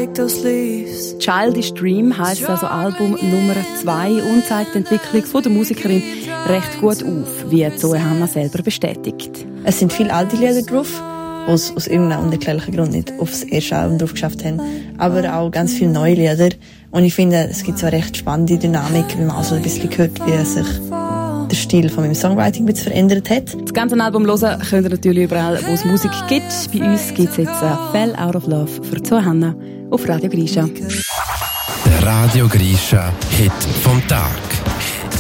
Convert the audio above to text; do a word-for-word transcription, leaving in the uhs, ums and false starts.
shake those leaves. Childish Dream heisst also Album Nummer zwei und zeigt die Entwicklung von der Musikerin recht gut auf, wie Zoe Hanna selber bestätigt. Es sind viele alte Lieder drauf, die es aus irgendeinem unerklärlichen Grund nicht aufs erste Album drauf geschafft haben, aber auch ganz viele neue Lieder. Und ich finde, es gibt so eine recht spannende Dynamik, wenn man auch so ein bisschen hört, wie sich der Stil von meinem Songwriting ein bisschen verändert hat. Das ganze Album hören könnt ihr natürlich überall, wo es Musik gibt. Bei uns gibt es jetzt «Fell Out of Love» für Zoe Hanna auf Radio Grisha. Der Radio Grisha Hit vom Tag.